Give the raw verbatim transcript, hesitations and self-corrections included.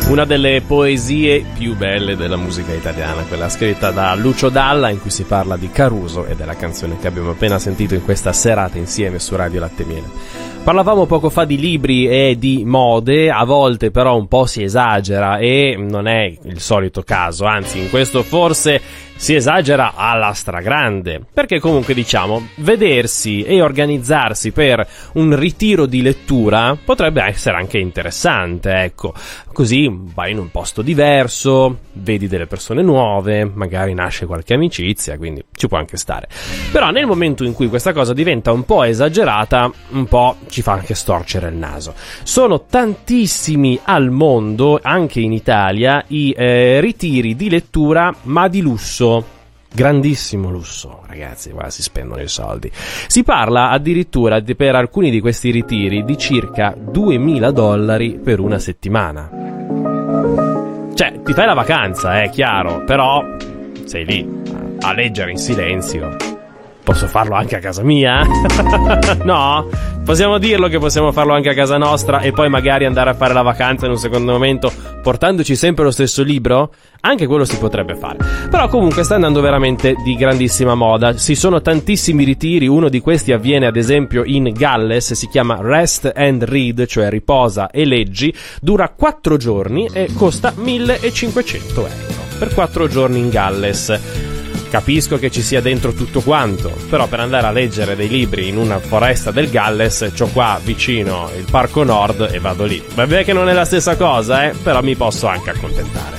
Una delle poesie più belle della musica italiana, quella scritta da Lucio Dalla, in cui si parla di Caruso, ed è la canzone che abbiamo appena sentito in questa serata insieme su Radio Latte e Miele. Parlavamo poco fa di libri e di mode, a volte però un po' si esagera e non è il solito caso, anzi in questo forse si esagera alla stragrande, perché comunque diciamo, vedersi e organizzarsi per un ritiro di lettura potrebbe essere anche interessante, ecco, così vai in un posto diverso, vedi delle persone nuove, magari nasce qualche amicizia, quindi ci può anche stare. Però nel momento in cui questa cosa diventa un po' esagerata, un po' ci fa anche storcere il naso. Sono tantissimi al mondo, anche in Italia, i eh, ritiri di lettura, ma di lusso. Grandissimo lusso, ragazzi, qua si spendono i soldi. Si parla addirittura di, per alcuni di questi ritiri di circa duemila dollari per una settimana. Cioè, ti fai la vacanza, è chiaro, però sei lì a leggere in silenzio. Posso farlo anche a casa mia? No? Possiamo dirlo che possiamo farlo anche a casa nostra e poi magari andare a fare la vacanza in un secondo momento portandoci sempre lo stesso libro? Anche quello si potrebbe fare. Però comunque sta andando veramente di grandissima moda. Ci sono tantissimi ritiri, uno di questi avviene ad esempio in Galles, si chiama Rest and Read, cioè riposa e leggi, dura quattro giorni e costa millecinquecento euro per quattro giorni in Galles. Capisco che ci sia dentro tutto quanto, però per andare a leggere dei libri in una foresta del Galles c'ho qua vicino il Parco Nord e vado lì. Vabbè che non è la stessa cosa, eh, però mi posso anche accontentare.